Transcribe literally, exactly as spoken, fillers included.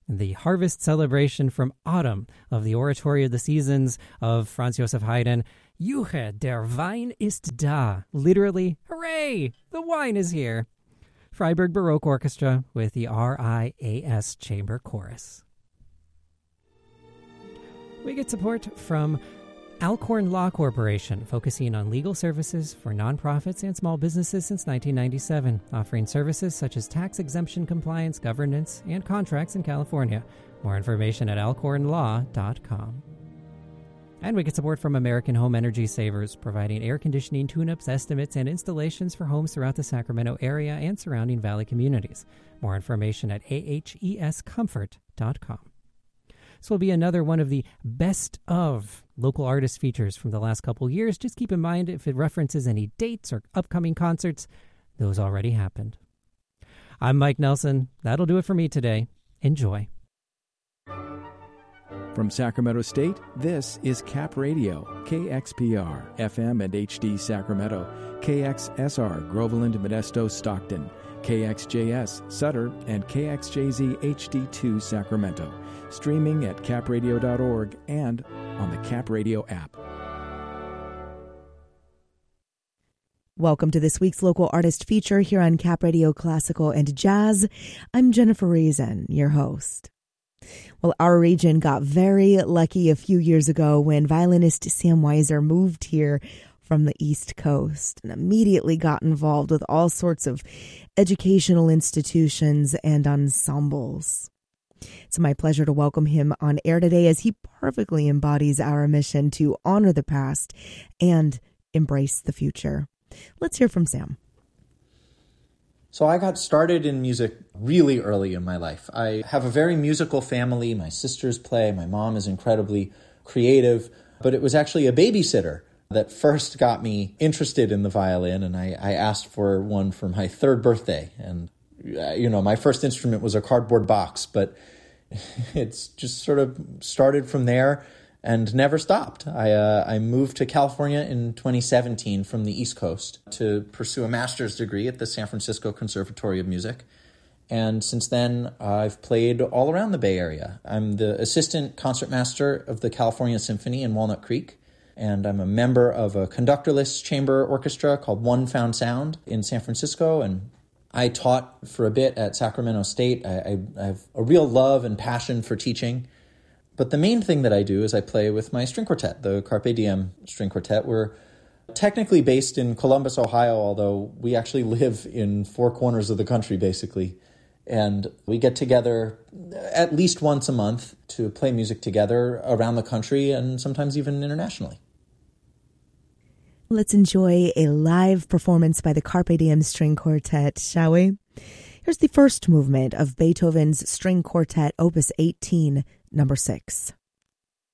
the harvest celebration from Autumn of the Oratory of the Seasons of Franz Joseph Haydn. Juche, der Wein ist da. Literally, hooray, the wine is here. Freiburg Baroque Orchestra with the R I A S Chamber Chorus. We get support from Alcorn Law Corporation, focusing on legal services for nonprofits and small businesses since nineteen ninety-seven, offering services such as tax exemption compliance, governance, and contracts in California. More information at alcorn law dot com. And we get support from American Home Energy Savers, providing air conditioning tune-ups, estimates, and installations for homes throughout the Sacramento area and surrounding valley communities. More information at a h e s comfort dot com. This will be another one of the best of local artist features from the last couple years. Just keep in mind if it references any dates or upcoming concerts, those already happened. I'm Mike Nelson. That'll do it for me today. Enjoy. From Sacramento State, this is Cap Radio, K X P R, F M and H D Sacramento, K X S R, Groveland, Modesto, Stockton, K X J S, Sutter, and K X J Z H D two, Sacramento. Streaming at cap radio dot org and on the Cap Radio app. Welcome to this week's local artist feature here on Cap Radio Classical and Jazz. I'm Jennifer Reason, your host. Well, our region got very lucky a few years ago when violinist Sam Weiser moved here from the East Coast and immediately got involved with all sorts of educational institutions and ensembles. It's my pleasure to welcome him on air today as he perfectly embodies our mission to honor the past and embrace the future. Let's hear from Sam. So I got started in music really early in my life. I have a very musical family. My sisters play. My mom is incredibly creative. But it was actually a babysitter that first got me interested in the violin, and I, I asked for one for my third birthday. And, you know, my first instrument was a cardboard box, but it's just sort of started from there and never stopped. I uh, I moved to California in twenty seventeen from the East Coast to pursue a master's degree at the San Francisco Conservatory of Music. And since then, I've played all around the Bay Area. I'm the assistant concertmaster of the California Symphony in Walnut Creek, and I'm a member of a conductorless chamber orchestra called One Found Sound in San Francisco, and I taught for a bit at Sacramento State. I, I, I have a real love and passion for teaching. But the main thing that I do is I play with my string quartet, the Carpe Diem String Quartet. We're technically based in Columbus, Ohio, although we actually live in four corners of the country, basically. And we get together at least once a month to play music together around the country and sometimes even internationally. Let's enjoy a live performance by the Carpe Diem String Quartet, shall we? Here's the first movement of Beethoven's String Quartet, Opus eighteen, number six.